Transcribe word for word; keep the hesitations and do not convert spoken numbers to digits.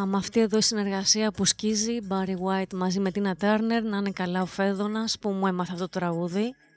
με αυτή εδώ η συνεργασία που σκίζει, Barry White μαζί με Tina Turner, να είναι καλά ο Φέδωνας που μου έμαθε αυτό το τραγούδι.